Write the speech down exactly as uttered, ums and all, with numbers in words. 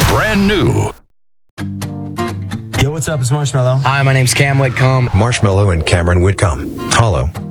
Brand new. Yo, what's up? It's Marshmallow. Hi, my name's Cam Whitcomb. Marshmallow and Cameron Whitcomb. Hollow.